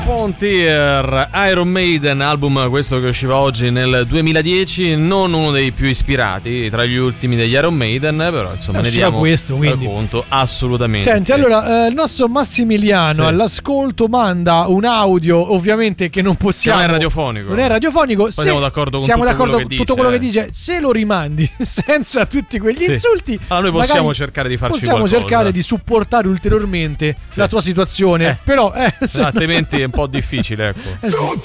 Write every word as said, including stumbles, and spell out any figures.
Frontier, Iron Maiden, album questo che usciva oggi nel duemiladieci, non uno dei più ispirati tra gli ultimi degli Iron Maiden, però insomma eh, ne diamo questo, quindi. conto assolutamente. Senti, allora eh, il nostro Massimiliano sì. all'ascolto manda un audio, ovviamente che non possiamo, non è radiofonico, non è radiofonico. Se, siamo d'accordo con siamo tutto, d'accordo quello, che tutto dice, quello eh. che dice, se lo rimandi senza tutti quegli sì. insulti, allora noi possiamo cercare di farci possiamo qualcosa. cercare di supportare ulteriormente sì. la tua situazione, eh. però eh, altrimenti è un po' difficile, ecco. Eh sì.